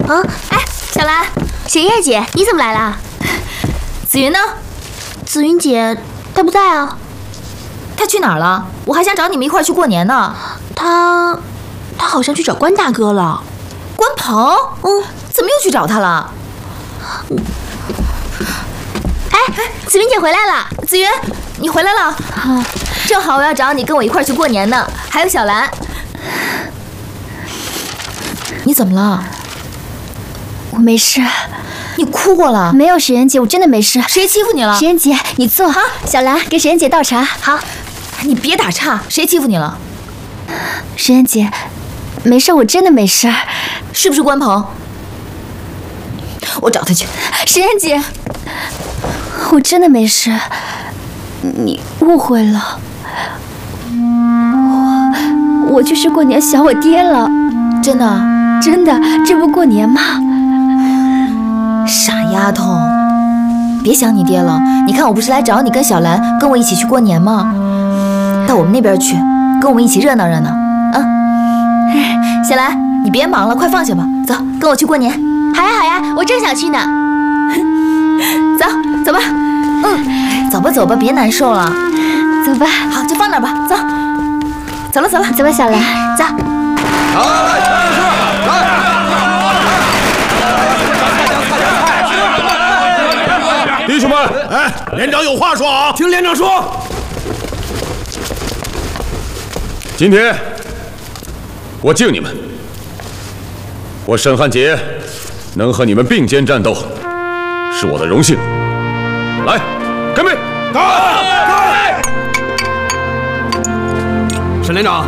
啊，哎，小兰，雪夜姐，你怎么来了？ 紫云呢？ 紫云姐，她不在啊。 她去哪儿了？我还想找你们一块儿去过年呢。 她好像去找关大哥了。 关鹏？怎么又去找他了？ 哎，紫云姐回来了。 紫云，你回来了。正好我要找你跟我一块儿去过年呢，还有小兰。你怎么了？ 我没事。 你哭过了？ 没有，石妍姐，我真的没事。 谁欺负你了？ 石妍姐，你坐。好，小兰给石妍姐倒茶。 好，你别打岔。谁欺负你了？ 石妍姐，没事，我真的没事。 是不是关鹏？我找他去。 石妍姐，我真的没事，你误会了。我就是过年想我爹了。 真的？ 真的，这不过年吗？ 傻丫头，别想你爹了。你看我不是来找你跟小兰跟我一起去过年吗？到我们那边去，跟我们一起热闹热闹啊！小兰，你别忙了，快放下吧，走，跟我去过年。 好呀好呀，我正想去呢。 走吧。走吧，别难受了。 走吧。 好，就放那儿吧。走了。 走吧，小兰， 走。 弟兄们，哎，连长有话说啊！ 听连长说。 今天我敬你们，我沈汉杰能和你们并肩战斗，是我的荣幸。来，干杯！干！沈连长。